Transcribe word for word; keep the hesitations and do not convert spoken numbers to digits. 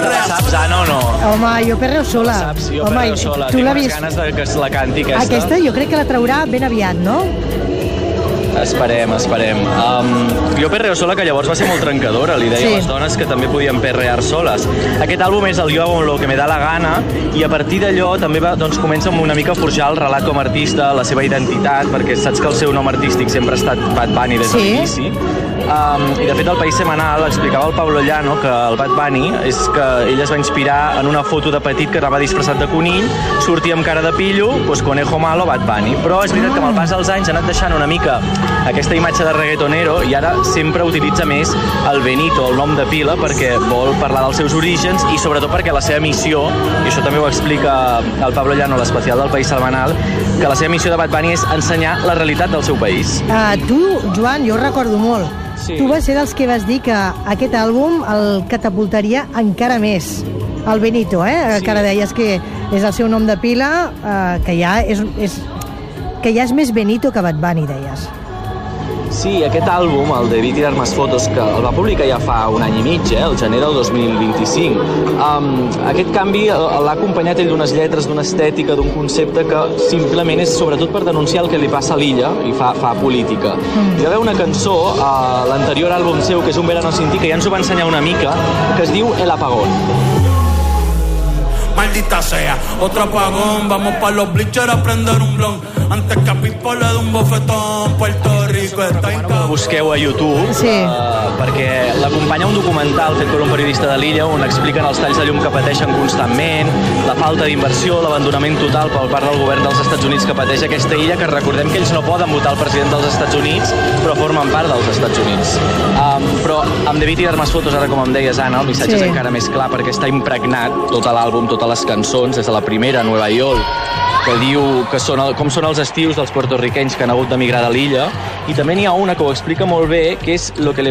perrea. Saps, Anna, o no? Home, jo perreo sola. Saps? Jo Home, perreo sola. tu Tinc l'has unes vist? ganes de que es la canti, aquesta. Aquesta jo crec que la traurà ben aviat, no? Esperem, esperem. Um, jo perreo sola, que llavors va ser molt trencadora. Li deia Sí. a les dones que també podien perrear soles. Aquest àlbum és el Jo hago lo que me da la gana, i a partir d'allò també va, doncs, comença amb una mica a forjar el relat com a artista, la seva identitat, perquè saps que el seu nom artístic sempre ha estat Bad Bunny des de Sí. l'inici. Um, I de fet el País Semanal explicava el Pablo Llano que el Bad Bunny és que ell es va inspirar en una foto de petit que anava disfressat de conill, sortia amb cara de pillo, pues Conejo Malo, Bad Bunny. Però és veritat que amb el pas dels anys ha anat deixant una mica aquesta imatge de reggaetonero i ara sempre utilitza més el Benito, el nom de pila, perquè vol parlar dels seus orígens i sobretot perquè la seva missió, i això també ho explica el Pablo Llano a l'especial del País Semanal, que la seva missió de Bad Bunny és ensenyar la realitat del seu país. Uh, tu, Joan, jo ho recordo molt. Sí. Tu vas ser dels que vas dir que aquest àlbum el catapultaria encara més. El Benito, eh? Sí. Que ara deies que és el seu nom de pila, uh, que ja és, és, que ja és més Benito que Bad Bunny, deies. Sí, aquest àlbum, el de Vi tirar más fotos, que el va publicar ja fa un any i mig, eh, el gener del dos mil vint-i-cinc. Um, aquest canvi l'ha acompanyat ell d'unes lletres, d'una estètica, d'un concepte que simplement és sobretot per denunciar el que li passa a l'illa i fa, fa política. Mm. Hi va haver una cançó a l'anterior àlbum seu, que és Un verano sin ti, que ja ens ho va ensenyar una mica, que es diu El apagón. Maldita sea, otro apagón. Vamos pa' los bleachers a prender un blon. Antes que a Pipo le dé un bofetón. Puerto Rico está en Que busqueu a YouTube, Sí. uh, perquè l'acompanya un documental fet per un periodista de l'illa on expliquen els talls de llum que pateixen constantment, la falta d'inversió, l'abandonament total per part del govern dels Estats Units que pateix aquesta illa, que recordem que ells no poden votar el president dels Estats Units, però formen part dels Estats Units. Um, però amb Debí tirar más fotos, ara com em deies, Anna, el missatge Sí. és encara més clar perquè està impregnat tot l'àlbum, totes les cançons, des de la primera, Nueva York, que diu que són el, com són els estius dels puertorriquenys que han hagut d'emigrar de l'illa, i també n'hi ha una que ho explica molt bé, que és lo que le